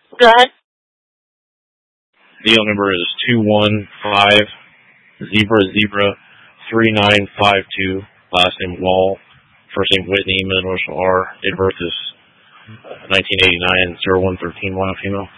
Go ahead. Deal number is 215 zebra 3952. Last name Wall. First name Whitney. Middle initial R. Date of birth is 1989. 0113. Female.